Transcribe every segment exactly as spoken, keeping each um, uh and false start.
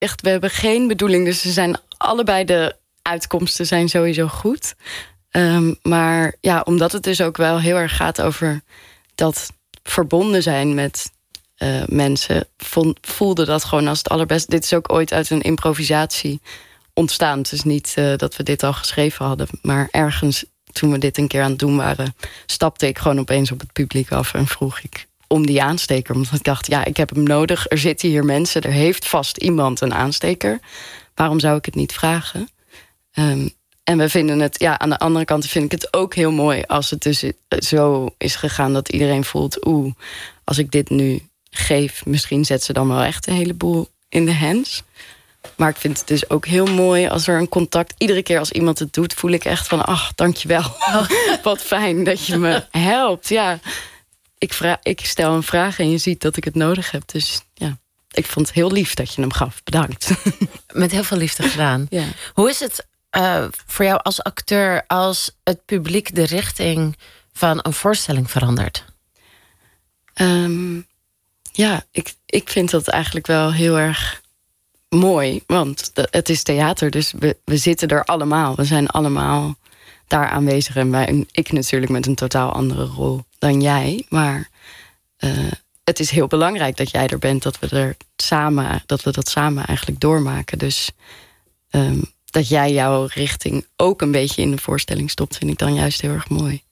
echt, we hebben geen bedoeling. Dus ze zijn allebei de uitkomsten zijn sowieso goed. Um, maar ja, omdat het dus ook wel heel erg gaat over dat verbonden zijn met uh, mensen, vond, voelde dat gewoon als het allerbeste. Dit is ook ooit uit een improvisatie ontstaan. Het is niet uh, dat we dit al geschreven hadden, maar ergens toen we dit een keer aan het doen waren, stapte ik gewoon opeens op het publiek af en vroeg ik om die aansteker. Omdat ik dacht, ja, ik heb hem nodig. Er zitten hier mensen, er heeft vast iemand een aansteker. Waarom zou ik het niet vragen? Um, en we vinden het, ja, aan de andere kant vind ik het ook heel mooi als het dus zo is gegaan dat iedereen voelt, oeh, als ik dit nu geef, misschien zet ze dan wel echt een heleboel in de hands. Maar ik vind het dus ook heel mooi als er een contact, iedere keer als iemand het doet, voel ik echt van, ach, dankjewel. Oh. Wat fijn dat je me helpt. Ja, ik, vraag, ik stel een vraag en je ziet dat ik het nodig heb. Dus ja, ik vond het heel lief dat je hem gaf. Bedankt. Met heel veel liefde gedaan. Ja. Hoe is het uh, voor jou als acteur als het publiek de richting van een voorstelling verandert? Um, ja, ik, ik vind dat eigenlijk wel heel erg mooi. Want het is theater, dus we, we zitten er allemaal. We zijn allemaal daar aanwezig. En wij, ik natuurlijk met een totaal andere rol dan jij. Maar uh, het is heel belangrijk dat jij er bent. Dat we, er samen, dat, we dat samen eigenlijk doormaken. Dus um, dat jij jouw richting ook een beetje in de voorstelling stopt, vind ik dan juist heel erg mooi.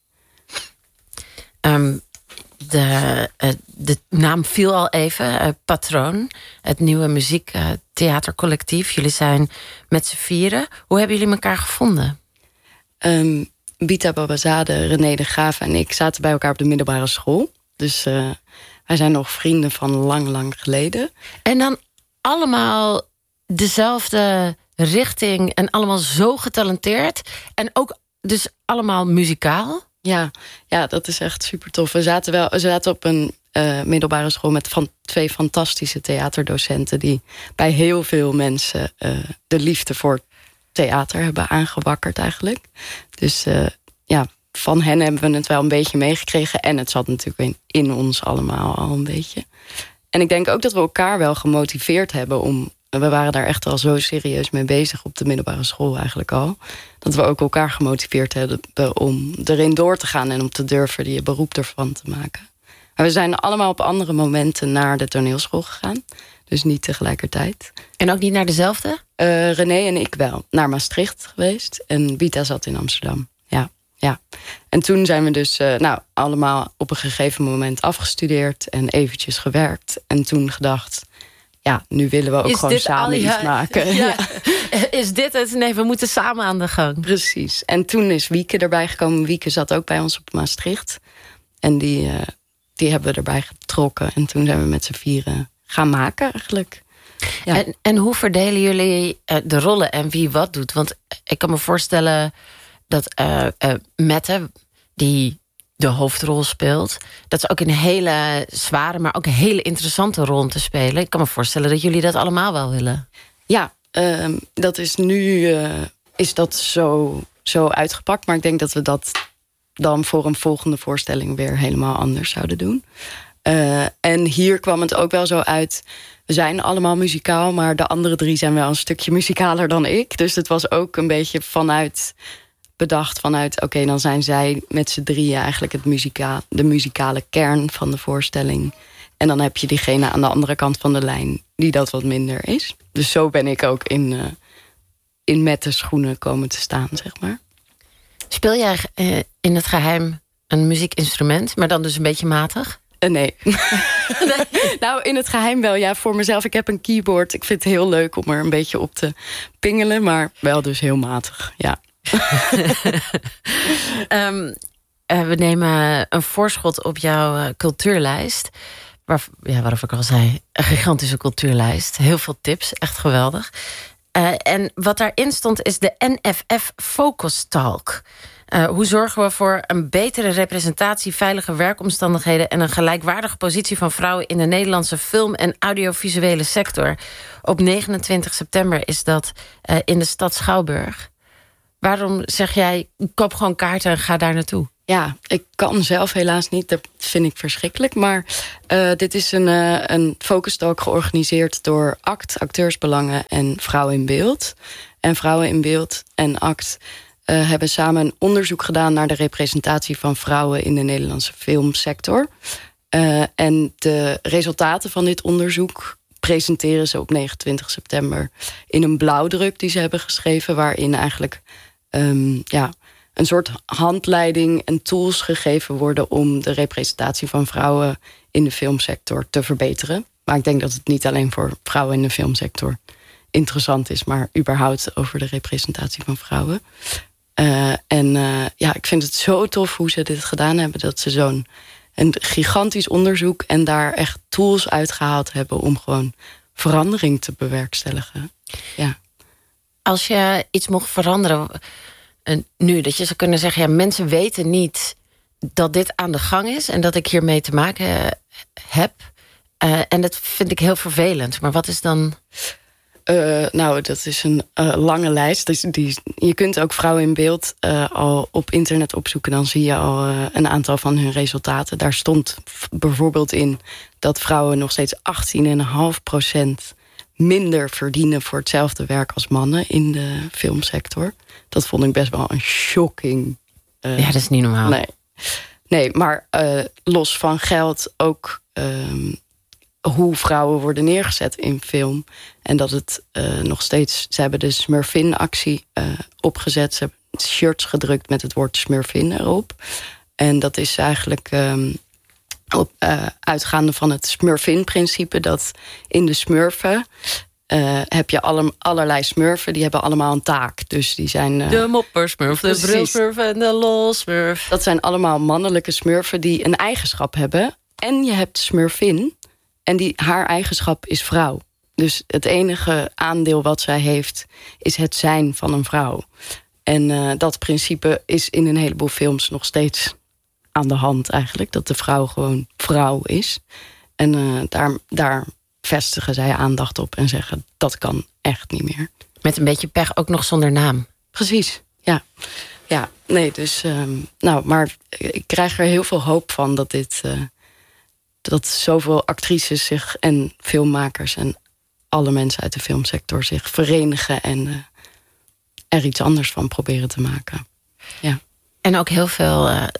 Um, de, uh, de naam viel al even. Uh, Patroon, het nieuwe muziektheatercollectief. Jullie zijn met z'n vieren. Hoe hebben jullie elkaar gevonden? Um, Bita Babazade, René de Graaf en ik zaten bij elkaar op de middelbare school. Dus uh, wij zijn nog vrienden van lang, lang geleden. En dan allemaal dezelfde richting en allemaal zo getalenteerd. En ook dus allemaal muzikaal. Ja, ja, dat is echt super tof. We zaten, wel, we zaten op een uh, middelbare school met van twee fantastische theaterdocenten die bij heel veel mensen uh, de liefde voor theater hebben aangewakkerd eigenlijk. Dus uh, ja, van hen hebben we het wel een beetje meegekregen. En het zat natuurlijk in, in ons allemaal al een beetje. En ik denk ook dat we elkaar wel gemotiveerd hebben om. We waren daar echt al zo serieus mee bezig op de middelbare school eigenlijk al. Dat we ook elkaar gemotiveerd hebben om erin door te gaan en om te durven die beroep ervan te maken. Maar we zijn allemaal op andere momenten naar de toneelschool gegaan. Dus niet tegelijkertijd. En ook niet naar dezelfde? Uh, René en ik wel. Naar Maastricht geweest. En Bita zat in Amsterdam. Ja, ja. En toen zijn we dus uh, nou, allemaal op een gegeven moment afgestudeerd en eventjes gewerkt. En toen gedacht, ja, nu willen we ook is gewoon samen al, ja, iets maken. Ja. Ja. Is dit het? Nee, we moeten samen aan de gang. Precies. En toen is Wieke erbij gekomen. Wieke zat ook bij ons op Maastricht. En die, uh, die hebben we erbij getrokken. En toen zijn we met z'n vieren gaan maken eigenlijk. Ja. En, en hoe verdelen jullie uh, de rollen en wie wat doet? Want ik kan me voorstellen dat uh, uh, Mette, die de hoofdrol speelt, dat is ook een hele zware, maar ook een hele interessante rol om te spelen. Ik kan me voorstellen dat jullie dat allemaal wel willen. Ja, uh, dat is nu uh, is dat zo, zo uitgepakt. Maar ik denk dat we dat dan voor een volgende voorstelling weer helemaal anders zouden doen. Uh, en hier kwam het ook wel zo uit. We zijn allemaal muzikaal, maar de andere drie zijn wel een stukje muzikaler dan ik. Dus het was ook een beetje vanuit bedacht vanuit, oké, okay, dan zijn zij met z'n drieën eigenlijk het muzika, de muzikale kern van de voorstelling. En dan heb je diegene aan de andere kant van de lijn die dat wat minder is. Dus zo ben ik ook in, uh, in met de schoenen komen te staan, zeg maar. Speel jij uh, in het geheim een muziekinstrument, maar dan dus een beetje matig? Uh, nee. nee. Nou, in het geheim wel, ja, voor mezelf. Ik heb een keyboard. Ik vind het heel leuk om er een beetje op te pingelen, maar wel dus heel matig, ja. um, uh, we nemen een voorschot op jouw uh, cultuurlijst. Waar, ja, waarover ik al zei, een gigantische cultuurlijst. Heel veel tips, echt geweldig. Uh, en wat daarin stond is de N F F Focus Talk. Uh, hoe zorgen we voor een betere representatie, veilige werkomstandigheden en een gelijkwaardige positie van vrouwen in de Nederlandse film- en audiovisuele sector? Op negenentwintig september is dat uh, in de stad Schouwburg. Waarom zeg jij, koop gewoon kaarten en ga daar naartoe? Ja, ik kan zelf helaas niet. Dat vind ik verschrikkelijk. Maar uh, dit is een, uh, een focustalk georganiseerd door A C T, Acteursbelangen en Vrouwen in Beeld. En Vrouwen in Beeld en A C T uh, hebben samen een onderzoek gedaan naar de representatie van vrouwen in de Nederlandse filmsector. Uh, en de resultaten van dit onderzoek presenteren ze op negenentwintig september in een blauwdruk die ze hebben geschreven, waarin eigenlijk um, ja, een soort handleiding en tools gegeven worden om de representatie van vrouwen in de filmsector te verbeteren. Maar ik denk dat het niet alleen voor vrouwen in de filmsector interessant is, maar überhaupt over de representatie van vrouwen. Uh, en uh, ja, ik vind het zo tof hoe ze dit gedaan hebben, dat ze zo'n een gigantisch onderzoek en daar echt tools uitgehaald hebben om gewoon verandering te bewerkstelligen. Ja. Als je iets mocht veranderen nu, dat je zou kunnen zeggen, ja, mensen weten niet dat dit aan de gang is en dat ik hiermee te maken heb. Uh, en dat vind ik heel vervelend. Maar wat is dan... Uh, nou, dat is een uh, lange lijst. Dus die, je kunt ook Vrouwen in Beeld uh, al op internet opzoeken. Dan zie je al uh, een aantal van hun resultaten. Daar stond bijvoorbeeld in dat vrouwen nog steeds achttien komma vijf procent minder verdienen voor hetzelfde werk als mannen in de filmsector. Dat vond ik best wel een shocking. Uh, ja, dat is niet normaal. Nee, nee maar uh, los van geld ook Uh, hoe vrouwen worden neergezet in film. En dat het uh, nog steeds... Ze hebben de Smurfin-actie uh, opgezet. Ze hebben shirts gedrukt met het woord Smurfin erop. En dat is eigenlijk um, op, uh, uitgaande van het Smurfin-principe, dat in de Smurfen Uh, heb je alle, allerlei smurfen, die hebben allemaal een taak. Dus die zijn Uh, de moppersmurf, de brilsmurf en de lolsmurf. Dat zijn allemaal mannelijke smurfen die een eigenschap hebben. En je hebt Smurfin. En die, haar eigenschap is vrouw. Dus het enige aandeel wat zij heeft is het zijn van een vrouw. En uh, dat principe is in een heleboel films nog steeds aan de hand eigenlijk. Dat de vrouw gewoon vrouw is. En uh, daar, daar vestigen zij aandacht op en zeggen dat kan echt niet meer. Met een beetje pech ook nog zonder naam. Precies, ja. Ja, nee, dus... Um, nou, maar ik krijg er heel veel hoop van dat dit... Uh, dat zoveel actrices zich en filmmakers en alle mensen uit de filmsector zich verenigen en uh, er iets anders van proberen te maken. Ja. En ook heel veel uh,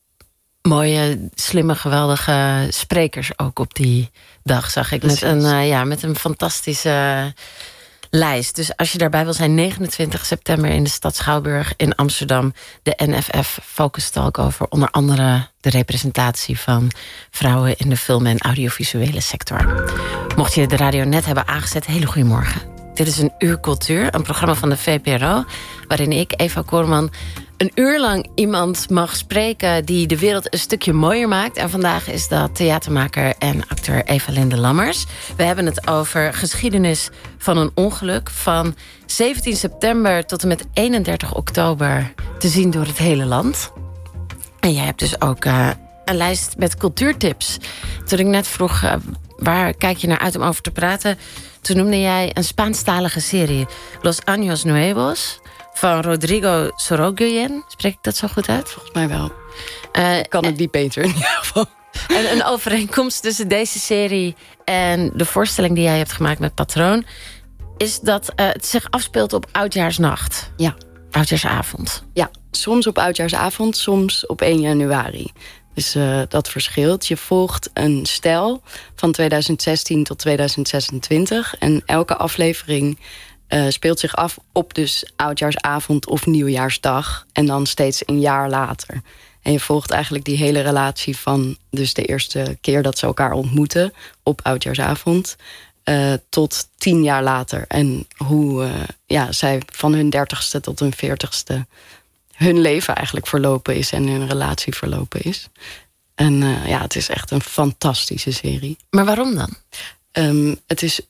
mooie, slimme, geweldige sprekers ook op die dag, zag ik. Met een, uh, ja, met een fantastische uh, lijst. Dus als je daarbij wil zijn, negenentwintig september in de stad Schouwburg in Amsterdam, de N F F Focus Talk over onder andere de representatie van vrouwen in de film- en audiovisuele sector. Mocht je de radio net hebben aangezet, hele goede morgen. Dit is een Uur Cultuur, een programma van de V P R O, waarin ik, Eva Koorman, een uur lang iemand mag spreken die de wereld een stukje mooier maakt. En vandaag is dat theatermaker en acteur Eva-Linde Lammers. We hebben het over geschiedenis van een ongeluk van zeventien september tot en met eenendertig oktober te zien door het hele land. En jij hebt dus ook uh, een lijst met cultuurtips. Toen ik net vroeg, uh, waar kijk je naar uit om over te praten, toen noemde jij een Spaanstalige serie, Los Años Nuevos, van Rodrigo Sorogoyen. Spreek ik dat zo goed uit? Volgens mij wel. Uh, kan het niet beter in ieder geval. En een overeenkomst tussen deze serie en de voorstelling die jij hebt gemaakt met Patroon is dat uh, het zich afspeelt op Oudjaarsnacht. Ja. Oudjaarsavond. Ja, soms op Oudjaarsavond, soms op één januari. Dus uh, dat verschilt. Je volgt een stel van tweeduizend zestien tot tweeduizend zesentwintig. En elke aflevering Uh, speelt zich af op dus Oudjaarsavond of Nieuwjaarsdag. En dan steeds een jaar later. En je volgt eigenlijk die hele relatie van dus de eerste keer dat ze elkaar ontmoeten op Oudjaarsavond Uh, tot tien jaar later. En hoe uh, ja, zij van hun dertigste tot hun veertigste hun leven eigenlijk verlopen is en hun relatie verlopen is. En uh, ja, het is echt een fantastische serie. Maar waarom dan? Um, het is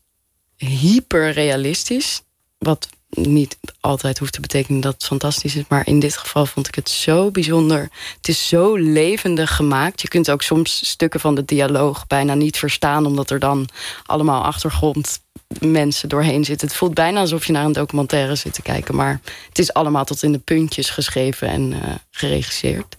hyperrealistisch. Wat niet altijd hoeft te betekenen dat het fantastisch is. Maar in dit geval vond ik het zo bijzonder. Het is zo levendig gemaakt. Je kunt ook soms stukken van de dialoog bijna niet verstaan, omdat er dan allemaal achtergrondmensen doorheen zitten. Het voelt bijna alsof je naar een documentaire zit te kijken. Maar het is allemaal tot in de puntjes geschreven en uh, geregisseerd.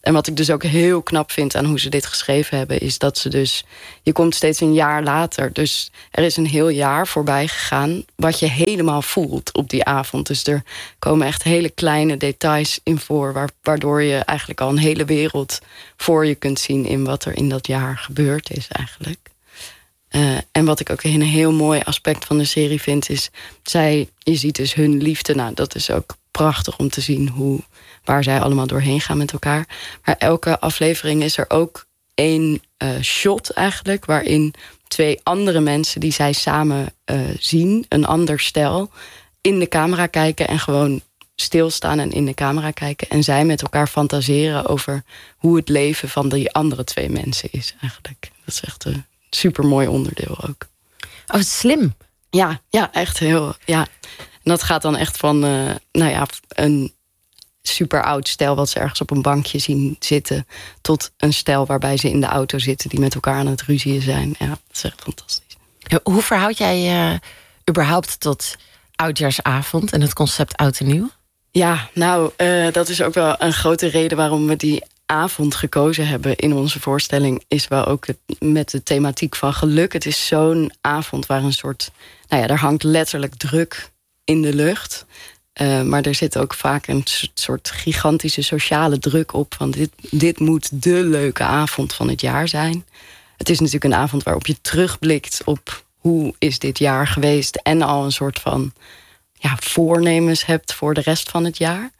En wat ik dus ook heel knap vind aan hoe ze dit geschreven hebben, is dat ze dus, je komt steeds een jaar later. Dus er is een heel jaar voorbij gegaan wat je helemaal voelt op die avond. Dus er komen echt hele kleine details in voor, waardoor je eigenlijk al een hele wereld voor je kunt zien in wat er in dat jaar gebeurd is eigenlijk. Uh, en wat ik ook een heel mooi aspect van de serie vind, is zij, je ziet dus hun liefde. Nou, dat is ook prachtig om te zien hoe, waar zij allemaal doorheen gaan met elkaar. Maar elke aflevering is er ook één uh, shot eigenlijk, waarin twee andere mensen die zij samen uh, zien, een ander stel, in de camera kijken en gewoon stilstaan en in de camera kijken. En zij met elkaar fantaseren over hoe het leven van die andere twee mensen is eigenlijk. Dat is echt een supermooi onderdeel ook. Oh, slim. Ja, ja, echt heel, ja. En dat gaat dan echt van, uh, nou ja, een super oud stel wat ze ergens op een bankje zien zitten, tot een stel waarbij ze in de auto zitten die met elkaar aan het ruzieën zijn. Ja, dat is echt fantastisch. Hoe verhoud jij je uh, überhaupt tot oudjaarsavond en het concept oud en nieuw? Ja, nou, uh, dat is ook wel een grote reden waarom we die avond gekozen hebben in onze voorstelling, is wel ook het, met de thematiek van geluk. Het is zo'n avond waar een soort, nou ja, er hangt letterlijk druk in de lucht. Uh, maar er zit ook vaak een soort gigantische sociale druk op van dit, dit moet de leuke avond van het jaar zijn. Het is natuurlijk een avond waarop je terugblikt op hoe is dit jaar geweest en al een soort van, ja, voornemens hebt voor de rest van het jaar.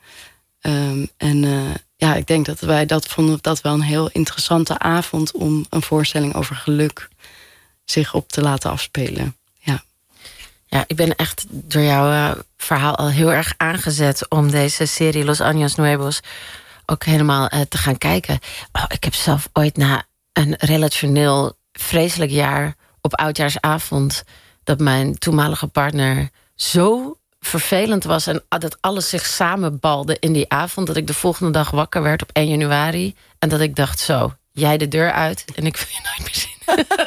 Um, en uh, ja, ik denk dat wij dat vonden dat wel een heel interessante avond om een voorstelling over geluk zich op te laten afspelen. Ja, ja, ik ben echt door jouw uh, verhaal al heel erg aangezet om deze serie Los Años Nuevos ook helemaal uh, te gaan kijken. Oh, ik heb zelf ooit na een relationeel vreselijk jaar op oudjaarsavond dat mijn toenmalige partner zo vervelend was en dat alles zich samenbalde in die avond, dat ik de volgende dag wakker werd op één januari en dat ik dacht, zo, jij de deur uit en ik wil je nooit meer zien.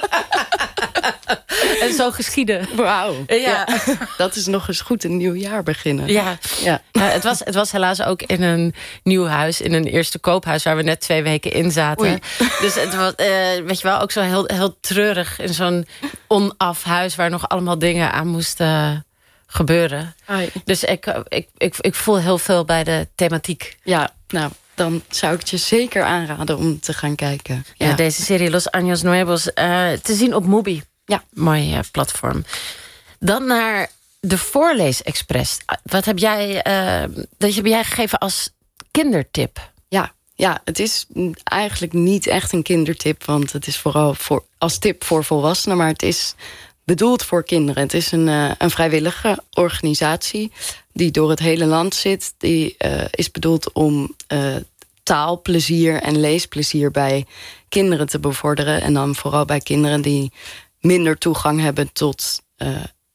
En zo geschieden. Wauw. Ja. Ja, dat is nog eens goed een nieuw jaar beginnen. Ja, ja. Uh, het, was, het was helaas ook in een nieuw huis, in een eerste koophuis waar we net twee weken in zaten. Oei. Dus het was, uh, weet je wel, ook zo heel, heel treurig in zo'n onaf huis waar nog allemaal dingen aan moesten gebeuren. Ai. Dus ik, ik, ik, ik voel heel veel bij de thematiek. Ja, nou, dan zou ik het je zeker aanraden om te gaan kijken. Ja, Ja, deze serie Los Años Nuevos uh, te zien op Mubi. Ja. Mooi uh, platform. Dan naar de Voorleesexpress. Wat heb jij, uh, dat heb jij gegeven als kindertip? ja, ja, het is eigenlijk niet echt een kindertip, want het is vooral voor, als tip voor volwassenen, maar het is bedoeld voor kinderen. Het is een, uh, een vrijwillige organisatie die door het hele land zit. Die uh, is bedoeld om uh, taalplezier en leesplezier bij kinderen te bevorderen. En dan vooral bij kinderen die minder toegang hebben tot uh,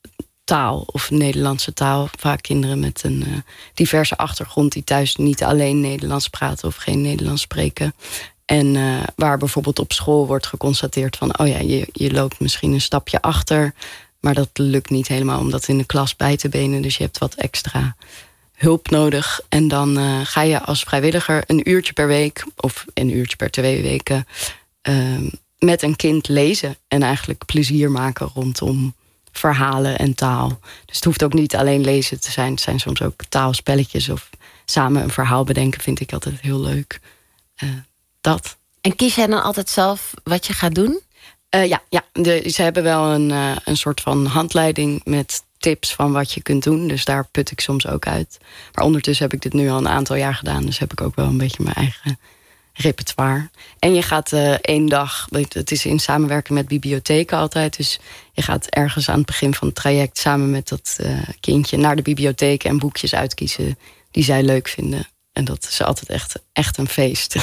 taal of Nederlandse taal. Vaak kinderen met een uh, diverse achtergrond die thuis niet alleen Nederlands praten of geen Nederlands spreken. En uh, waar bijvoorbeeld op school wordt geconstateerd van, oh ja, je, je loopt misschien een stapje achter, maar dat lukt niet helemaal om dat in de klas bij te benen. Dus je hebt wat extra hulp nodig. En dan uh, ga je als vrijwilliger een uurtje per week of een uurtje per twee weken uh, met een kind lezen en eigenlijk plezier maken rondom verhalen en taal. Dus het hoeft ook niet alleen lezen te zijn. Het zijn soms ook taalspelletjes of samen een verhaal bedenken, vind ik altijd heel leuk. Uh, dat. En kies jij dan altijd zelf wat je gaat doen? Uh, ja, ja de, ze hebben wel een, uh, een soort van handleiding met tips van wat je kunt doen. Dus daar put ik soms ook uit. Maar ondertussen heb ik dit nu al een aantal jaar gedaan. Dus heb ik ook wel een beetje mijn eigen repertoire. En je gaat uh, één dag, het is in samenwerking met bibliotheken altijd. Dus je gaat ergens aan het begin van het traject samen met dat uh, kindje naar de bibliotheek en boekjes uitkiezen die zij leuk vinden. En dat is altijd echt, echt een feest.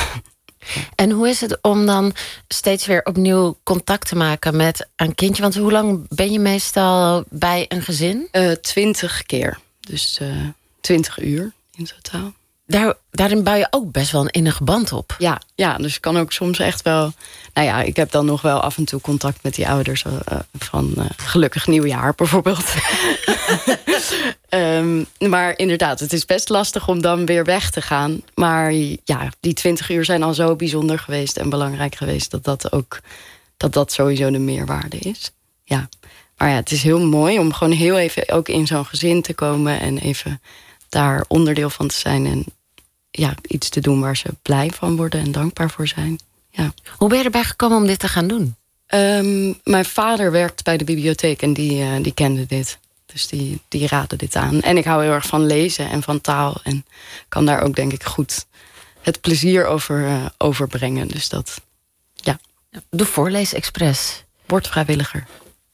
En hoe is het om dan steeds weer opnieuw contact te maken met een kindje? Want hoe lang ben je meestal bij een gezin? Uh, twintig keer. Dus uh, twintig uur in totaal. daar, daarin bouw je ook best wel een innige band op. Ja, ja, dus ik kan ook soms echt wel... Nou ja, ik heb dan nog wel af en toe contact met die ouders... Uh, van uh, gelukkig nieuwjaar bijvoorbeeld. um, maar inderdaad, het is best lastig om dan weer weg te gaan. Maar ja, die twintig uur zijn al zo bijzonder geweest... en belangrijk geweest dat dat ook... dat dat sowieso de meerwaarde is. Ja. Maar ja, het is heel mooi om gewoon heel even... ook in zo'n gezin te komen... en even daar onderdeel van te zijn... en ja, iets te doen waar ze blij van worden en dankbaar voor zijn. Ja. Hoe ben je erbij gekomen om dit te gaan doen? Um, mijn vader werkt bij de bibliotheek en die, uh, die kende dit. Dus die, die raadde dit aan. En ik hou heel erg van lezen en van taal. En kan daar ook, denk ik, goed het plezier over uh, overbrengen. Dus dat, ja. De Voorlees-Express. Word vrijwilliger.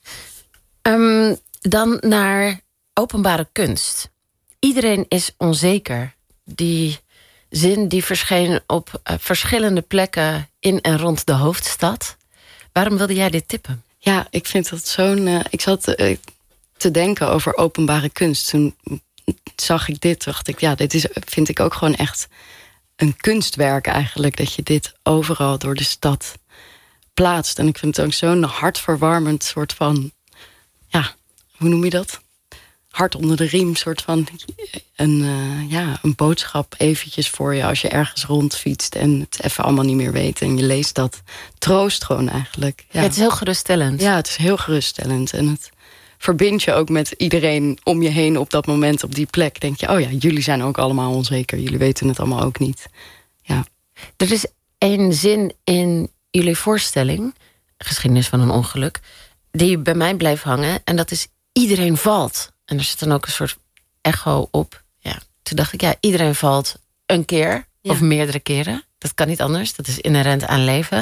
Um, dan naar openbare kunst. Iedereen is onzeker. Die zin die verscheen op uh, verschillende plekken in en rond de hoofdstad. Waarom wilde jij dit tippen? Ja, ik vind dat zo'n... Uh, ik zat uh, te denken over openbare kunst. Toen zag ik dit, dacht ik... ja, dit is, vind ik ook gewoon echt een kunstwerk eigenlijk. Dat je dit overal door de stad plaatst. En ik vind het ook zo'n hartverwarmend soort van... ja, hoe noem je dat? Hart onder de riem, soort van een, uh, ja, een boodschap eventjes voor je... als je ergens rondfietst en het even allemaal niet meer weet. En je leest dat. Troost gewoon eigenlijk. Ja. Ja, het is heel geruststellend. Ja, het is heel geruststellend. En het verbindt je ook met iedereen om je heen op dat moment, op die plek. Denk je, oh ja, jullie zijn ook allemaal onzeker. Jullie weten het allemaal ook niet. Ja. Er is één zin in jullie voorstelling... Geschiedenis van een ongeluk... die bij mij blijft hangen. En dat is iedereen valt. En er zit dan ook een soort echo op. Ja, toen dacht ik, ja, iedereen valt een keer. Ja. Of meerdere keren. Dat kan niet anders. Dat is inherent aan leven.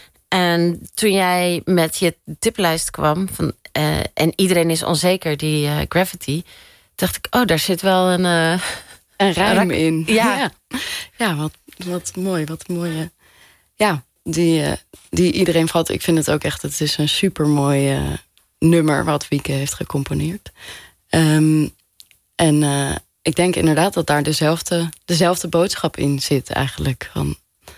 En toen jij met je tiplijst kwam... Van, uh, en iedereen is onzeker, die uh, Gravity... dacht ik, oh, daar zit wel een... Uh, een rijm in. Ja, ja. ja wat, wat mooi, wat mooie... Ja, die, uh, die iedereen valt. Ik vind het ook echt, het is een supermooi uh, nummer... wat Wieke heeft gecomponeerd. Um, en uh, ik denk inderdaad dat daar dezelfde, dezelfde boodschap in zit eigenlijk. Van,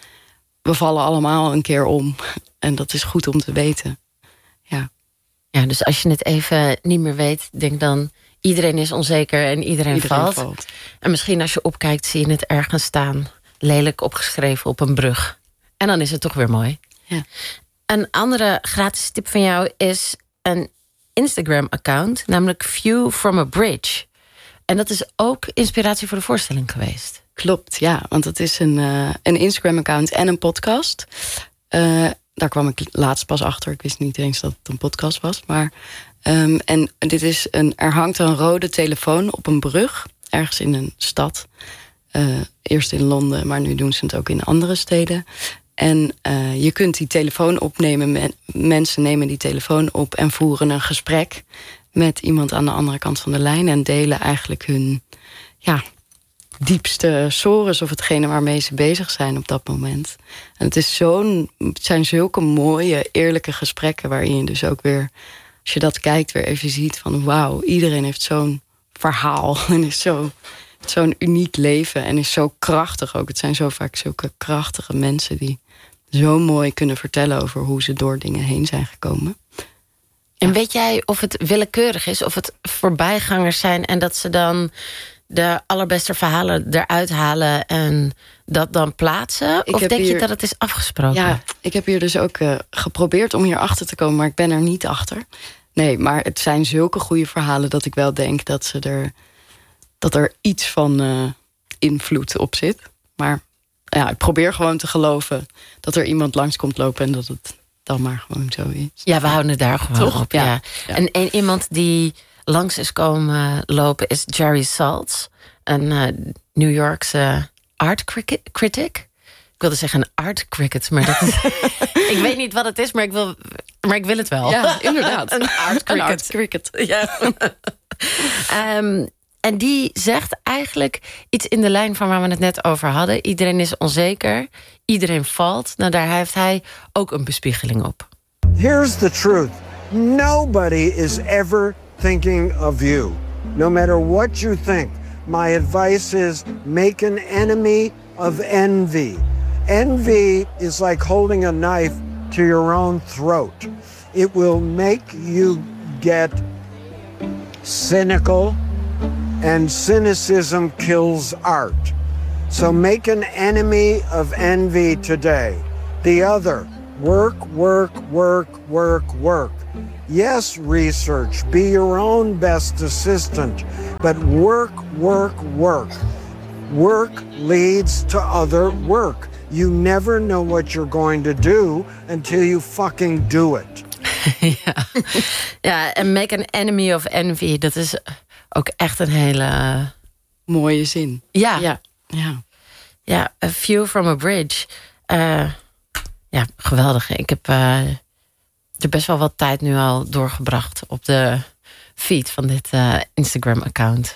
we vallen allemaal een keer om. En dat is goed om te weten. Ja. Ja, dus als je het even niet meer weet, denk dan... iedereen is onzeker en iedereen, iedereen valt. valt. En misschien als je opkijkt, zie je het ergens staan. Lelijk opgeschreven op een brug. En dan is het toch weer mooi. Ja. Een andere gratis tip van jou is een Instagram-account, namelijk View from a Bridge. En dat is ook inspiratie voor de voorstelling geweest. Klopt, ja. Want het is een, uh, een Instagram-account en een podcast. Uh, daar kwam ik laatst pas achter. Ik wist niet eens dat het een podcast was. Maar, um, en dit is een, er hangt een rode telefoon op een brug. Ergens in een stad. Uh, eerst in Londen, maar nu doen ze het ook in andere steden. En uh, je kunt die telefoon opnemen. Men, mensen nemen die telefoon op en voeren een gesprek met iemand aan de andere kant van de lijn. En delen eigenlijk hun ja, diepste sores of hetgene waarmee ze bezig zijn op dat moment. En het, is zo'n, het zijn zulke mooie, eerlijke gesprekken waarin je dus ook weer, als je dat kijkt, weer even ziet van wauw, iedereen heeft zo'n verhaal en is zo... zo'n uniek leven en is zo krachtig ook. Het zijn zo vaak zulke krachtige mensen die zo mooi kunnen vertellen over hoe ze door dingen heen zijn gekomen. En ja. Weet jij of het willekeurig is, of het voorbijgangers zijn en dat ze dan de allerbeste verhalen eruit halen en dat dan plaatsen? Ik of denk hier, je dat het is afgesproken? Ja, ik heb hier dus ook uh, geprobeerd om hier achter te komen, maar ik ben er niet achter. Nee, maar het zijn zulke goede verhalen dat ik wel denk dat ze er... dat er iets van uh, invloed op zit. Maar ja, ik probeer gewoon te geloven dat er iemand langs komt lopen en dat het dan maar gewoon zo is. Ja, we houden het daar gewoon Toch? op. Ja. Ja. Ja. En, en iemand die langs is komen lopen is Jerry Saltz, een uh, New Yorkse art critic. Ik wilde zeggen een art cricket, maar dat is, ik weet niet wat het is, maar ik wil, maar ik wil het wel. Ja, inderdaad. een art cricket. Een art cricket. Ja. um, En die zegt eigenlijk iets in de lijn van waar we het net over hadden. Iedereen is onzeker, iedereen valt. Nou, daar heeft hij ook een bespiegeling op. Here's the truth. Nobody is ever thinking of you. No matter what you think. my advice is make an enemy of envy. Envy is like holding a knife to your own throat. It will make you get cynical, and cynicism kills art. So make an enemy of envy today. The other, work, work, work, work, work. Yes, research, be your own best assistant, but work, work, work. Work leads to other work. You never know what you're going to do until you fucking do it. ja. ja, en make an enemy of envy, dat is ook echt een hele mooie zin. Ja. Ja, ja. ja a view from a bridge. Uh, ja, geweldig. Ik heb uh, er best wel wat tijd nu al doorgebracht op de feed van dit uh, Instagram-account.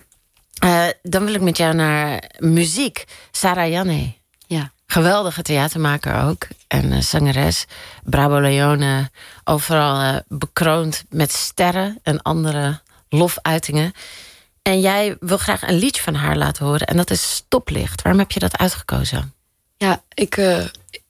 Uh, dan wil ik met jou naar muziek. Sarah Janne. Ja. Geweldige theatermaker ook. En uh, zangeres. Bravo Leone. Overal uh, bekroond met sterren en andere lofuitingen. En jij wil graag een liedje van haar laten horen. En dat is Stoplicht. Waarom heb je dat uitgekozen? Ja, ik uh,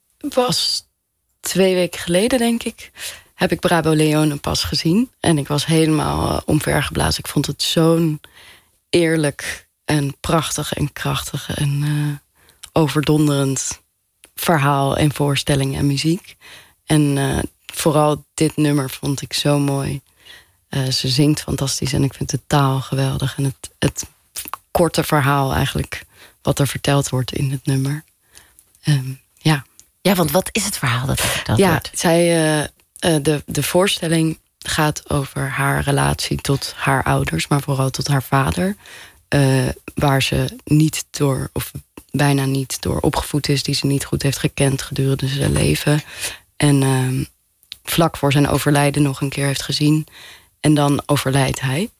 was twee weken geleden, denk ik, heb ik Bravo Leone pas gezien. En ik was helemaal uh, omvergeblazen. Ik vond het zo'n eerlijk en prachtig en krachtig en uh, overdonderend verhaal en voorstelling en muziek. En uh, vooral dit nummer vond ik zo mooi. Uh, ze zingt fantastisch en ik vind de taal geweldig. En het, het korte verhaal eigenlijk, wat er verteld wordt in het nummer. Um, ja. ja, want wat is het verhaal dat er verteld ja, wordt? Zij, uh, uh, de, de voorstelling gaat over haar relatie tot haar ouders, maar vooral tot haar vader. Uh, waar ze niet door, of bijna niet door opgevoed is, die ze niet goed heeft gekend gedurende zijn leven. En uh, vlak voor zijn overlijden nog een keer heeft gezien. En dan overlijdt hij.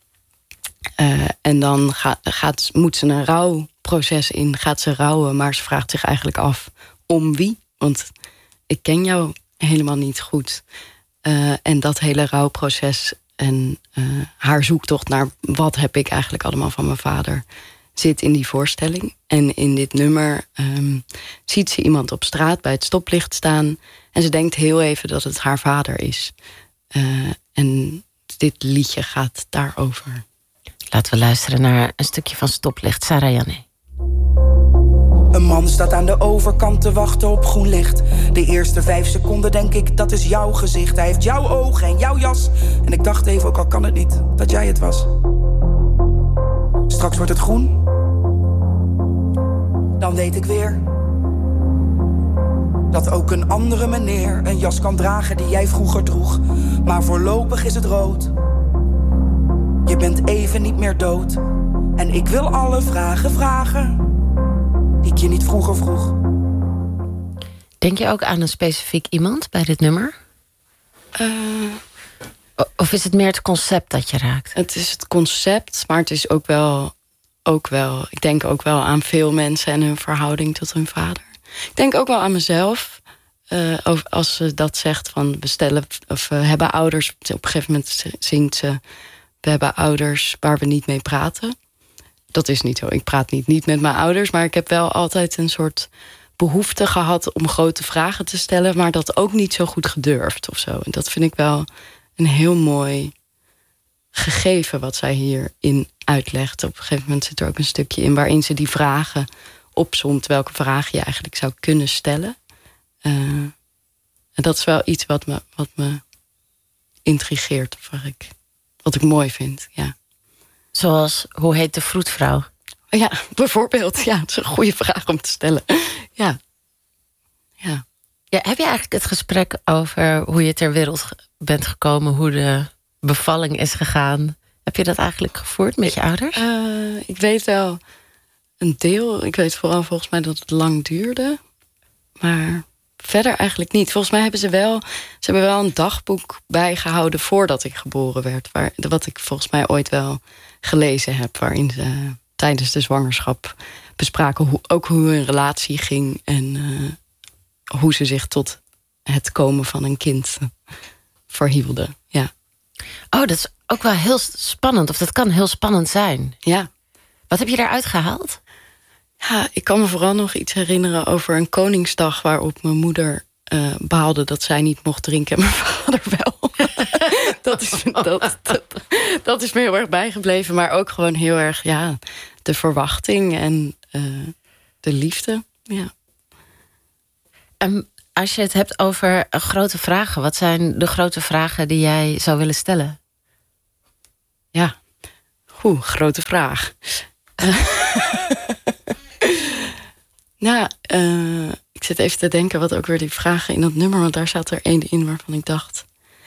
Uh, en dan gaat, gaat, moet ze een rouwproces in, gaat ze rouwen, maar ze vraagt zich eigenlijk af om wie? Want ik ken jou helemaal niet goed. Uh, en dat hele rouwproces en uh, haar zoektocht naar wat heb ik eigenlijk allemaal van mijn vader zit in die voorstelling. En in dit nummer um, ziet ze iemand op straat bij het stoplicht staan en ze denkt heel even dat het haar vader is. Uh, en dit liedje gaat daarover. Laten we luisteren naar een stukje van Stoplicht, Sarah Janne. Een man staat aan de overkant te wachten op groen licht. De eerste vijf seconden denk ik, dat is jouw gezicht. Hij heeft jouw ogen en jouw jas. En ik dacht even, ook al kan het niet, dat jij het was. Straks wordt het groen. Dan weet ik weer dat ook een andere meneer een jas kan dragen die jij vroeger droeg. Maar voorlopig is het rood. Je bent even niet meer dood. En ik wil alle vragen vragen die ik je niet vroeger vroeg. Denk je ook aan een specifiek iemand bij dit nummer? Uh, of is het meer het concept dat je raakt? Het is het concept, maar het is ook wel, ook wel... Ik denk ook wel aan veel mensen en hun verhouding tot hun vader. Ik denk ook wel aan mezelf. Uh, als ze dat zegt van we stellen, of we hebben ouders. Op een gegeven moment zingt ze, we hebben ouders waar we niet mee praten. Dat is niet zo. Ik praat niet, niet met mijn ouders, maar ik heb wel altijd een soort behoefte gehad om grote vragen te stellen, maar dat ook niet zo goed gedurfd of zo. En dat vind ik wel een heel mooi gegeven wat zij hierin uitlegt. Op een gegeven moment zit er ook een stukje in waarin ze die vragen opzomt, welke vraag je eigenlijk zou kunnen stellen. Uh, en dat is wel iets wat me, wat me intrigeert, of wat ik, wat ik mooi vind, ja. Zoals, hoe heet de vroedvrouw? Ja, bijvoorbeeld. Ja, het is een goede vraag om te stellen. Ja. Ja. Ja, heb je eigenlijk het gesprek over hoe je ter wereld bent gekomen, hoe de bevalling is gegaan? Heb je dat eigenlijk gevoerd met je ouders? Uh, ik weet wel een deel. Ik weet vooral volgens mij dat het lang duurde. Maar verder eigenlijk niet. Volgens mij hebben ze wel, ze hebben wel een dagboek bijgehouden voordat ik geboren werd. Waar, wat ik volgens mij ooit wel gelezen heb. Waarin ze tijdens de zwangerschap bespraken hoe, ook hoe hun relatie ging. En uh, hoe ze zich tot het komen van een kind verhielden. Ja. Oh, dat is ook wel heel spannend. Of dat kan heel spannend zijn. Ja. Wat heb je daaruit gehaald? Ja, ik kan me vooral nog iets herinneren over een Koningsdag waarop mijn moeder uh, baalde dat zij niet mocht drinken en mijn vader wel. dat, is, dat, dat, dat is me heel erg bijgebleven, maar ook gewoon heel erg ja, de verwachting en uh, de liefde. Ja. En als je het hebt over grote vragen, wat zijn de grote vragen die jij zou willen stellen? Ja, oeh, grote vraag. Nou, uh, ik zit even te denken wat ook weer die vragen in dat nummer, want daar zat er één in waarvan ik dacht,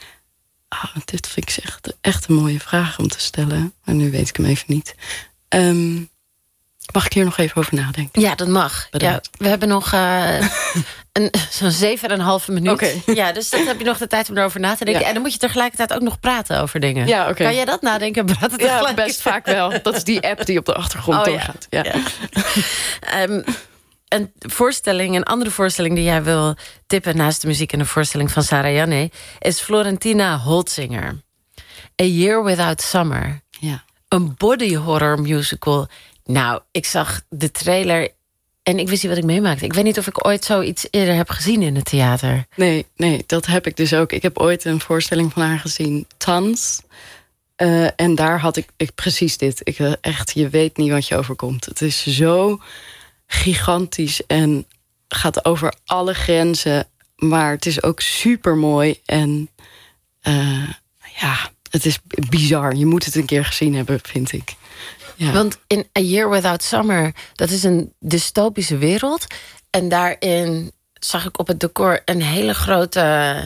oh, dit vind ik echt, echt een mooie vraag om te stellen. Maar nu weet ik hem even niet. Um, mag ik hier nog even over nadenken? Ja, dat mag. Ja, we hebben nog uh, een, zo'n zeven en een halve minuut. Okay. Ja, dus dan heb je nog de tijd om erover na te denken. Ja. En dan moet je tegelijkertijd ook nog praten over dingen. Ja, okay. Kan jij dat nadenken en praten tegelijk? Ja, best vaak wel. Dat is die app die op de achtergrond oh, doorgaat. Ja. Ja. Ja. um, een voorstelling, een andere voorstelling die jij wil tippen naast de muziek en de voorstelling van Sarah Janne is Florentina Holtzinger. A Year Without Summer. Ja. Een body horror musical. Nou, ik zag de trailer en ik wist niet wat ik meemaakte. Ik weet niet of ik ooit zoiets eerder heb gezien in het theater. Nee, nee, dat heb ik dus ook. Ik heb ooit een voorstelling van haar gezien, Tans. Uh, en daar had ik, ik precies dit. Ik, uh, echt, je weet niet wat je overkomt. Het is zo gigantisch en gaat over alle grenzen. Maar het is ook super mooi. En uh, ja, het is bizar. Je moet het een keer gezien hebben, vind ik. Ja. Want in A Year Without Summer, dat is een dystopische wereld. En daarin zag ik op het decor een hele grote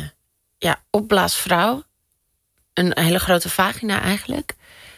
ja, opblaasvrouw. Een hele grote vagina eigenlijk.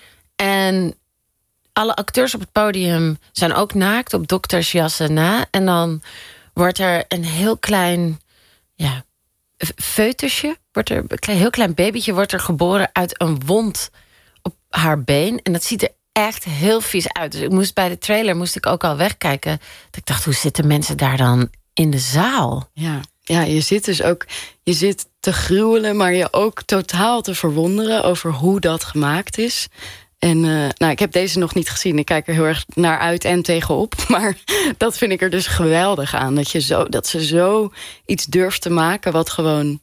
En alle acteurs op het podium zijn ook naakt op doktersjassen na. En dan wordt er een heel klein ja, foetusje, wordt er, een heel klein babytje wordt er geboren uit een wond op haar been. En dat ziet er echt heel vies uit. Dus ik moest bij de trailer moest ik ook al wegkijken. Dat ik dacht, hoe zitten mensen daar dan in de zaal? Ja, ja, je zit dus ook, je zit te gruwelen, maar je ook totaal te verwonderen over hoe dat gemaakt is. En uh, nou, ik heb deze nog niet gezien. Ik kijk er heel erg naar uit en tegenop. Maar dat vind ik er dus geweldig aan. Dat, je zo, dat ze zo iets durft te maken wat gewoon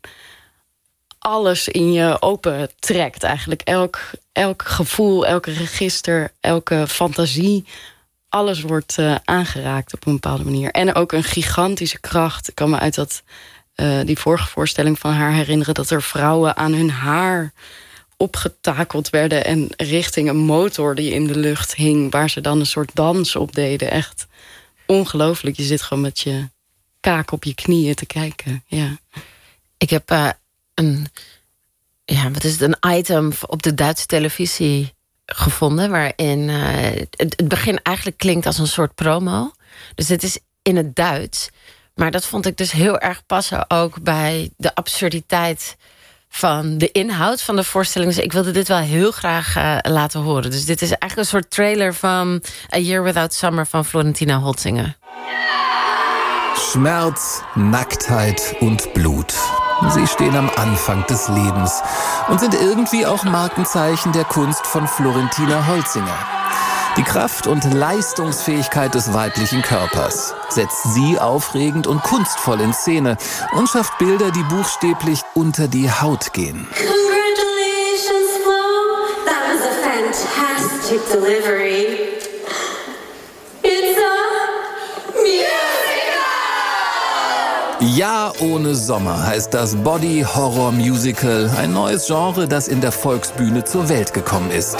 alles in je open trekt eigenlijk. Elk, elk gevoel, elke register, elke fantasie, alles wordt uh, aangeraakt op een bepaalde manier. En ook een gigantische kracht. Ik kan me uit dat, uh, die vorige voorstelling van haar herinneren dat er vrouwen aan hun haar opgetakeld werden en richting een motor die in de lucht hing, waar ze dan een soort dans op deden. Echt ongelooflijk. Je zit gewoon met je kaak op je knieën te kijken. Ja. Ik heb uh, een, ja, wat is het, een item op de Duitse televisie gevonden, waarin uh, het, het begin eigenlijk klinkt als een soort promo. Dus het is in het Duits. Maar dat vond ik dus heel erg passen ook bij de absurditeit van de inhoud van de voorstelling. Dus ik wilde dit wel heel graag uh, laten horen. Dus dit is eigenlijk een soort trailer van A Year Without Summer van Florentina Holtzinger. Schmerz, Nacktheit und Blut. Sie stehen am Anfang des Lebens und sind irgendwie auch Markenzeichen der Kunst von Florentina Holtzinger. Die Kraft und Leistungsfähigkeit des weiblichen Körpers setzt sie aufregend und kunstvoll in Szene und schafft Bilder, die buchstäblich unter die Haut gehen. Congratulations, Flo. That was a fantastic delivery. It's a musical! Ja ohne Sommer heißt das Body-Horror-Musical, ein neues Genre, das in der Volksbühne zur Welt gekommen ist.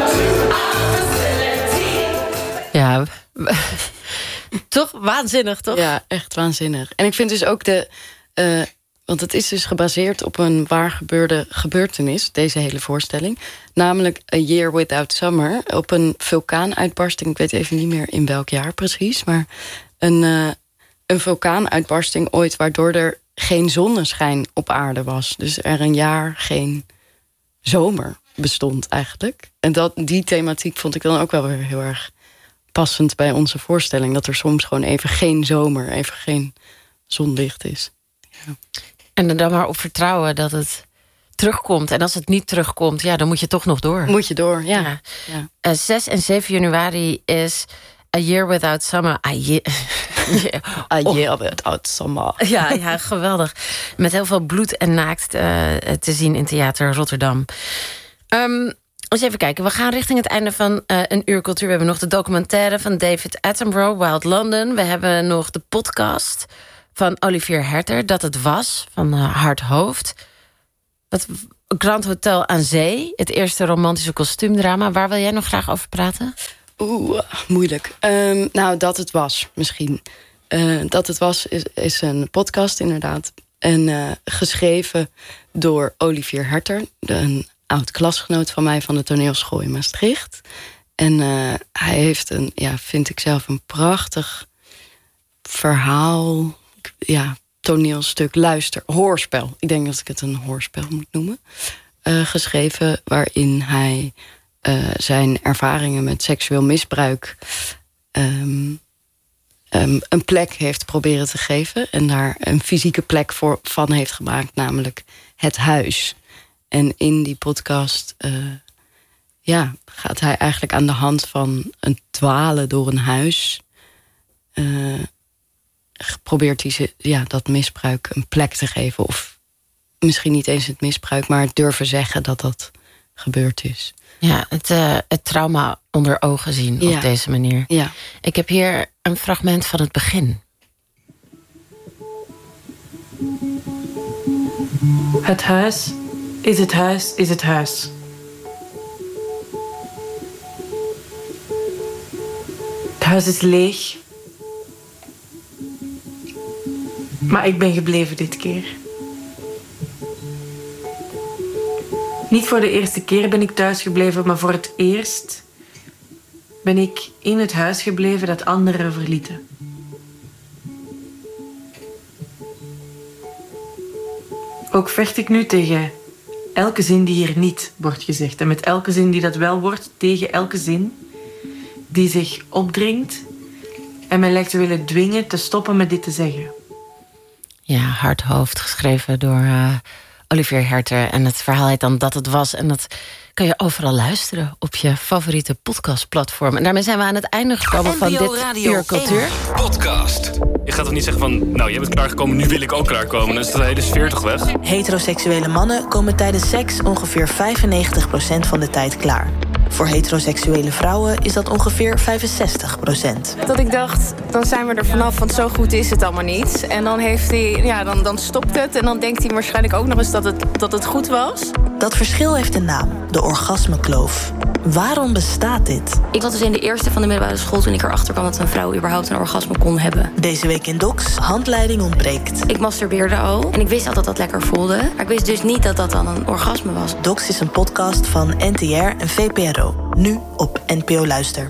Ja, toch waanzinnig, toch? Ja, echt waanzinnig. En ik vind dus ook de, uh, want het is dus gebaseerd op een waar gebeurde gebeurtenis, deze hele voorstelling. Namelijk A Year Without Summer, op een vulkaanuitbarsting. Ik weet even niet meer in welk jaar precies, maar een, uh, een vulkaanuitbarsting ooit, waardoor er geen zonneschijn op aarde was. Dus er een jaar geen zomer bestond eigenlijk. En dat, die thematiek vond ik dan ook wel weer heel erg passend bij onze voorstelling. Dat er soms gewoon even geen zomer, even geen zonlicht is. Ja. En er dan maar op vertrouwen dat het terugkomt. En als het niet terugkomt, ja, dan moet je toch nog door. Moet je door, ja. ja. ja. Uh, zes en zeven januari is A Year Without Summer. A year, A Year Without Summer. Ja, ja, geweldig. Met heel veel bloed en naakt uh, te zien in Theater Rotterdam. Um, eens even kijken, we gaan richting het einde van uh, een uur cultuur. We hebben nog de documentaire van David Attenborough, Wild London. We hebben nog de podcast van Olivier Herter, Dat het was, van uh, Hard Hoofd. Dat Grand Hotel aan Zee, het eerste romantische kostuumdrama. Waar wil jij nog graag over praten? Oeh, moeilijk. Um, nou, Dat het was, misschien. Uh, Dat het was is, is een podcast, inderdaad. En uh, geschreven door Olivier Herter, een oud-klasgenoot van mij van de toneelschool in Maastricht. En uh, hij heeft een, ja, vind ik zelf, een prachtig verhaal, ja, toneelstuk, luister, hoorspel. Ik denk dat ik het een hoorspel moet noemen. Uh, geschreven waarin hij uh, zijn ervaringen met seksueel misbruik um, um, een plek heeft proberen te geven. En daar een fysieke plek voor, van heeft gemaakt, namelijk het huis. En in die podcast uh, ja, gaat hij eigenlijk aan de hand van een dwalen door een huis. Uh, probeert hij ze, ja, dat misbruik een plek te geven. Of misschien niet eens het misbruik, maar het durven zeggen dat dat gebeurd is. Ja, het, uh, het trauma onder ogen zien ja. op deze manier. Ja. Ik heb hier een fragment van het begin. Het huis is het huis is het huis. Het huis is leeg. Maar ik ben gebleven dit keer. Niet voor de eerste keer ben ik thuis gebleven, maar voor het eerst ben ik in het huis gebleven dat anderen verlieten. Ook vecht ik nu tegen elke zin die hier niet wordt gezegd. En met elke zin die dat wel wordt, tegen elke zin die zich opdringt en mij lijkt te willen dwingen te stoppen met dit te zeggen. Ja, Hard Hoofd, geschreven door uh, Olivier Herter. En het verhaal heet dan Dat het was. En dat kan je overal luisteren op je favoriete podcastplatform. En daarmee zijn we aan het einde gekomen van dit uur cultuur. Podcast. Je gaat toch niet zeggen van, nou, jij bent klaargekomen, nu wil ik ook klaarkomen. Dan is de hele sfeer toch weg? Heteroseksuele mannen komen tijdens seks ongeveer vijfennegentig procent van de tijd klaar. Voor heteroseksuele vrouwen is dat ongeveer vijfenzestig procent. Dat ik dacht, dan zijn we er vanaf, want zo goed is het allemaal niet. En dan, heeft hij, ja, dan, dan stopt het en dan denkt hij waarschijnlijk ook nog eens dat het, dat het goed was. Dat verschil heeft een naam, de orgasmekloof. Waarom bestaat dit? Ik was dus in de eerste van de middelbare school toen ik erachter kwam dat een vrouw überhaupt een orgasme kon hebben. Deze week in Docs, handleiding ontbreekt. Ik masturbeerde al en ik wist al dat dat lekker voelde. Maar ik wist dus niet dat dat dan een orgasme was. Docs is een podcast van N T R en V P R O. Nu op N P O Luister.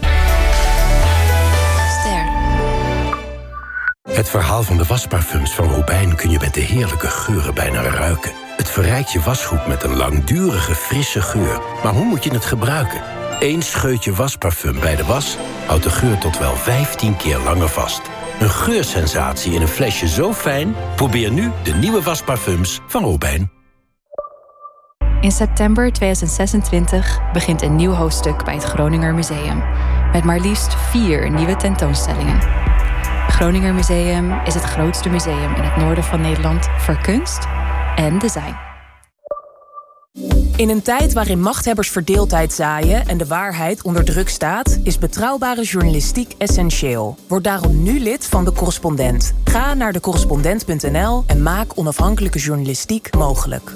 Ster. Het verhaal van de wasparfums van Robijn kun je met de heerlijke geuren bijna ruiken. Het verrijkt je wasgoed met een langdurige, frisse geur. Maar hoe moet je het gebruiken? Eén scheutje wasparfum bij de was houdt de geur tot wel vijftien keer langer vast. Een geursensatie in een flesje zo fijn? Probeer nu de nieuwe wasparfums van Robijn. In september tweeduizend zesentwintig begint een nieuw hoofdstuk bij het Groninger Museum. Met maar liefst vier nieuwe tentoonstellingen. Het Groninger Museum is het grootste museum in het noorden van Nederland voor kunst en design. In een tijd waarin machthebbers verdeeldheid zaaien en de waarheid onder druk staat, is betrouwbare journalistiek essentieel. Word daarom nu lid van De Correspondent. Ga naar de correspondent punt n l en maak onafhankelijke journalistiek mogelijk.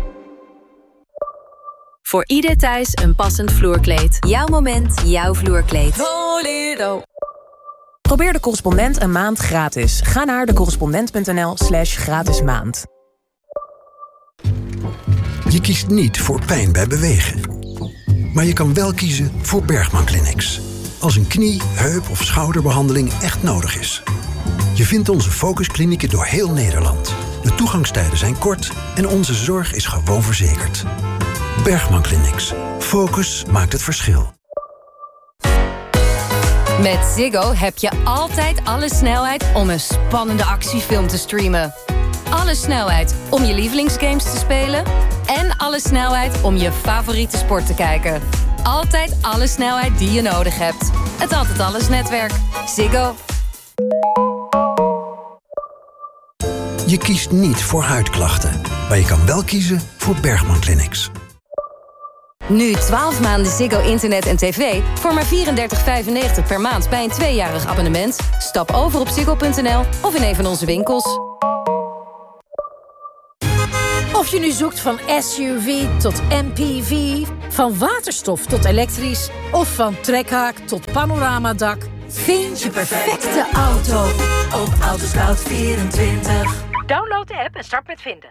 Voor ieder thuis een passend vloerkleed. Jouw moment, jouw vloerkleed. Voledo. Probeer De Correspondent een maand gratis. Ga naar de correspondent punt n l slash gratis maand. Je kiest niet voor pijn bij bewegen. Maar je kan wel kiezen voor Bergman Clinics. Als een knie, heup of schouderbehandeling echt nodig is. Je vindt onze focusklinieken door heel Nederland. De toegangstijden zijn kort en onze zorg is gewoon verzekerd. Bergman Clinics. Focus maakt het verschil. Met Ziggo heb je altijd alle snelheid om een spannende actiefilm te streamen. Alle snelheid om je lievelingsgames te spelen. en alle snelheid om je favoriete sport te kijken. Altijd alle snelheid die je nodig hebt. Het Altijd Alles netwerk. Ziggo. Je kiest niet voor huidklachten, maar je kan wel kiezen voor Bergman Clinics. Nu twaalf maanden Ziggo internet en tv voor maar vierendertig vijfennegentig per maand bij een tweejarig abonnement. Stap over op ziggo punt n l of in een van onze winkels. Of je nu zoekt van S U V tot M P V, van waterstof tot elektrisch of van trekhaak tot panoramadak, vind je perfecte auto op Autoscout vierentwintig. Download de app en start met vinden.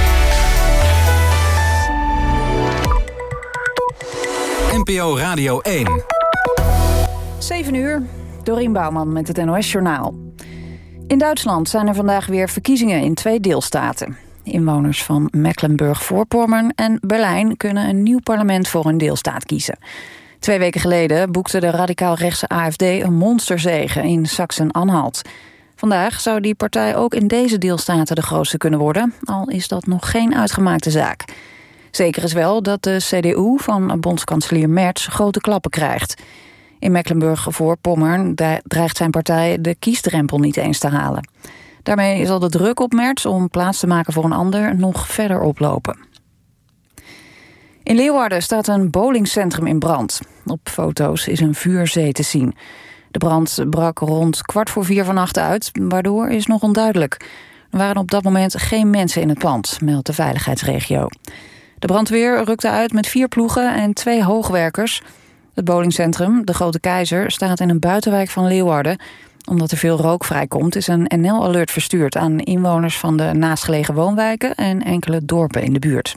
N P O Radio één. zeven uur, Dorien Bouwman met het N O S-journaal. In Duitsland zijn er vandaag weer verkiezingen in twee deelstaten. Inwoners van Mecklenburg-Voorpommern en Berlijn kunnen een nieuw parlement voor hun deelstaat kiezen. Twee weken geleden boekte de radicaal-rechtse A F D een monsterzege in Sachsen-Anhalt. Vandaag zou die partij ook in deze deelstaten de grootste kunnen worden, al is dat nog geen uitgemaakte zaak. Zeker is wel dat de C D U van bondskanselier Merz grote klappen krijgt. In Mecklenburg-Voorpommern dreigt zijn partij de kiesdrempel niet eens te halen. Daarmee zal de druk op Merz om plaats te maken voor een ander nog verder oplopen. In Leeuwarden staat een bowlingcentrum in brand. Op foto's is een vuurzee te zien. De brand brak rond kwart voor vier vannacht uit, waardoor is nog onduidelijk. Er waren op dat moment geen mensen in het pand, meldt de veiligheidsregio. De brandweer rukte uit met vier ploegen en twee hoogwerkers. Het bowlingcentrum, de Grote Keizer, staat in een buitenwijk van Leeuwarden. Omdat er veel rook vrijkomt, is een N L-alert verstuurd aan inwoners van de naastgelegen woonwijken en enkele dorpen in de buurt.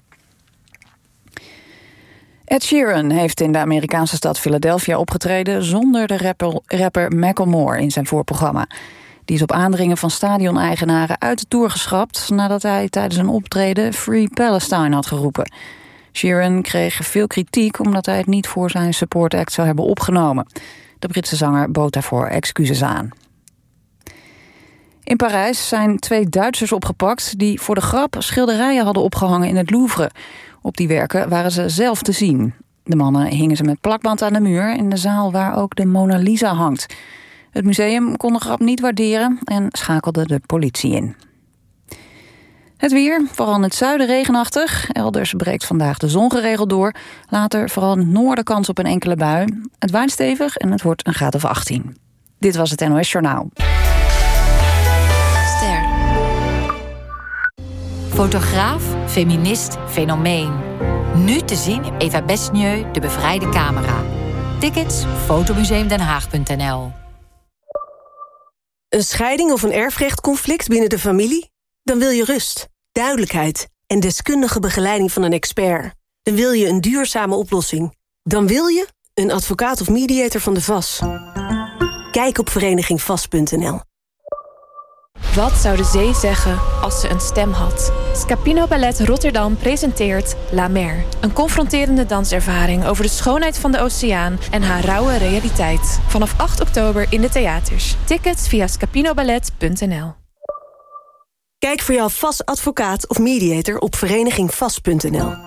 Ed Sheeran heeft in de Amerikaanse stad Philadelphia opgetreden zonder de rapper, rapper Macklemore in zijn voorprogramma. Die is op aandringen van stadioneigenaren uit de tour geschrapt nadat hij tijdens een optreden Free Palestine had geroepen. Sheeran kreeg veel kritiek omdat hij het niet voor zijn support act zou hebben opgenomen. De Britse zanger bood daarvoor excuses aan. In Parijs zijn twee Duitsers opgepakt die voor de grap schilderijen hadden opgehangen in het Louvre. Op die werken waren ze zelf te zien. De mannen hingen ze met plakband aan de muur in de zaal waar ook de Mona Lisa hangt. Het museum kon de grap niet waarderen en schakelde de politie in. Het weer, vooral in het zuiden regenachtig. Elders breekt vandaag de zon geregeld door. Later vooral in het noorden kans op een enkele bui. Het waait stevig en het wordt een graad of achttien. Dit was het N O S-journaal. Ster. Fotograaf, feminist, fenomeen. Nu te zien Eva Besnieu, De Bevrijde Camera. Tickets fotomuseumdenhaag punt n l. Een scheiding of een erfrechtconflict binnen de familie? Dan wil je rust, duidelijkheid en deskundige begeleiding van een expert. Dan wil je een duurzame oplossing. Dan wil je een advocaat of mediator van de V A S. Kijk op vereniging vast punt n l. Wat zou de zee zeggen als ze een stem had? Scapino Ballet Rotterdam presenteert La Mer. Een confronterende danservaring over de schoonheid van de oceaan en haar rauwe realiteit. Vanaf acht oktober in de theaters. Tickets via scapinoballet punt n l. Kijk voor jouw V A S-advocaat of mediator op vereniging vast punt n l.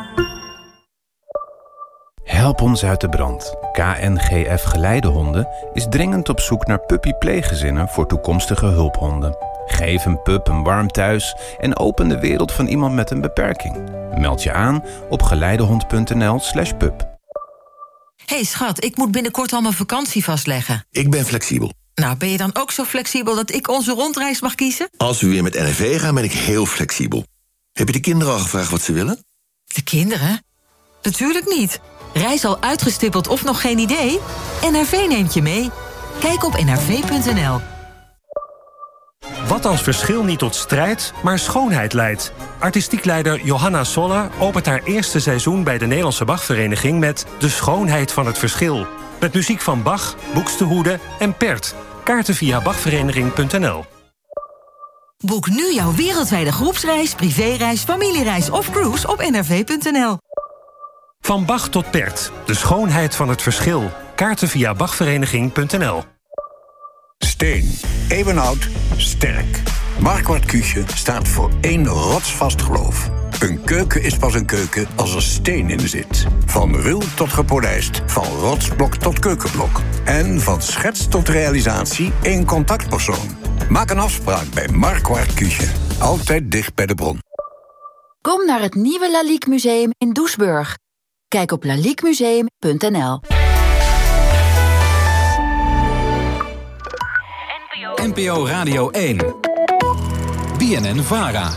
Help ons uit de brand. K N G F Geleidehonden is dringend op zoek naar puppy-pleeggezinnen voor toekomstige hulphonden. Geef een pup een warm thuis en open de wereld van iemand met een beperking. Meld je aan op geleidehond punt n l slash pup. Hey schat, ik moet binnenkort al mijn vakantie vastleggen. Ik ben flexibel. Nou, ben je dan ook zo flexibel dat ik onze rondreis mag kiezen? Als we weer met N R V gaan, ben ik heel flexibel. Heb je de kinderen al gevraagd wat ze willen? De kinderen? Natuurlijk niet. Reis al uitgestippeld of nog geen idee? N R V neemt je mee. Kijk op n r v punt n l. Wat als verschil niet tot strijd, maar schoonheid leidt? Artistiek leider Johanna Soller opent haar eerste seizoen bij de Nederlandse Bachvereniging met De Schoonheid van het Verschil. Met muziek van Bach, Buxtehude en Pert. Kaarten via bachvereniging punt n l. Boek nu jouw wereldwijde groepsreis, privéreis, familiereis of cruise op n r v punt n l. Van Bach tot Pert. De Schoonheid van het Verschil. Kaarten via bachvereniging punt n l. Steen, eeuwenoud, sterk. Marquard Cuusje staat voor één rotsvast geloof. Een keuken is pas een keuken als er steen in zit. Van ruw tot gepolijst, van rotsblok tot keukenblok. En van schets tot realisatie één contactpersoon. Maak een afspraak bij Marquardt Küche. Altijd dicht bij de bron. Kom naar het nieuwe Lalique Museum in Doesburg. Kijk op laliquemuseum punt n l. N P O Radio één. B N N Vara.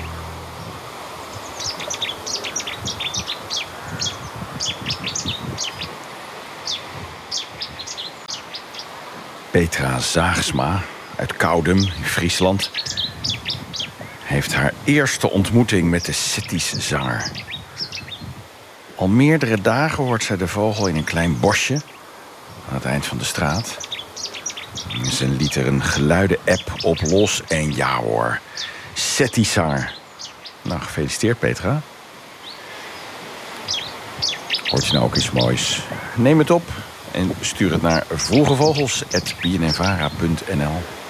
Petra Zaagsma uit Koudum in Friesland heeft haar eerste ontmoeting met de Settische zanger. Al meerdere dagen hoort zij de vogel in een klein bosje aan het eind van de straat. Ze liet er een geluiden-app op los en ja hoor, Settiszanger. Nou, gefeliciteerd Petra. Hoort je nou ook iets moois? Neem het op en stuur het naar vroegevogels apenstaartje b n n vara punt n l.